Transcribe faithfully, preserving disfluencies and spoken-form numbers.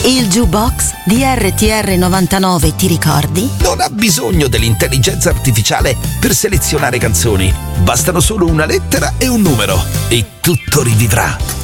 Il jukebox di R T R novantanove, ti ricordi? Non ha bisogno dell'intelligenza artificiale per selezionare canzoni. Bastano solo una lettera e un numero e tutto rivivrà.